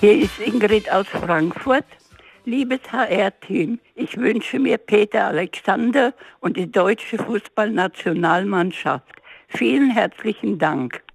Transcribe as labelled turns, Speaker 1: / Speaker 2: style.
Speaker 1: Hier ist Ingrid aus Frankfurt. Liebes HR-Team, ich wünsche mir Peter Alexander und die deutsche Fußballnationalmannschaft. Vielen herzlichen Dank.